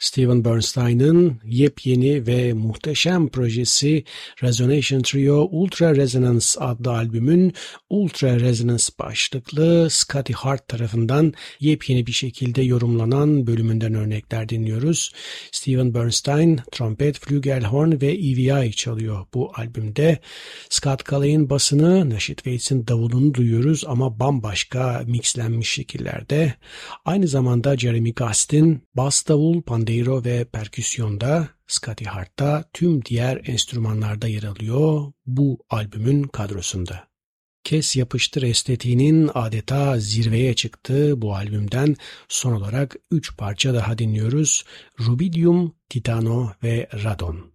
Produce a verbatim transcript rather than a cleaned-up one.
Steven Bernstein'ın yepyeni ve muhteşem projesi Resonation Trio Ultra Resonance adlı albümün Ultra Resonance başlıklı Scotty Hart tarafından yepyeni bir şekilde yorumlanan bölümünden örnekler dinliyoruz. Steven Bernstein trompet, flügelhorn ve E V I çalıyor bu albümde. Scott Colley'in basını, Nasheed Waits'in davulunu duyuyoruz ama bambaşka mixlenmiş şekillerde. Aynı zamanda Jeremy Gustin bas davul, pandeiro ve perküsyonda, Scotty Hart da tüm diğer enstrümanlarda yer alıyor bu albümün kadrosunda. Kes yapıştır estetiğinin adeta zirveye çıktığı bu albümden son olarak üç parça daha dinliyoruz. Rubidium, Titano ve Radon.